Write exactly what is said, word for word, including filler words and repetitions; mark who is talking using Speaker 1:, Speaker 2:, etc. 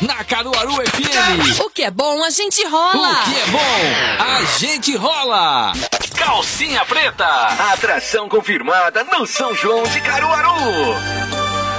Speaker 1: na Caruaru F M.
Speaker 2: O que é bom, a gente rola.
Speaker 1: O que é bom, a gente rola. Calcinha Preta,
Speaker 3: atração confirmada no São João de Caruaru.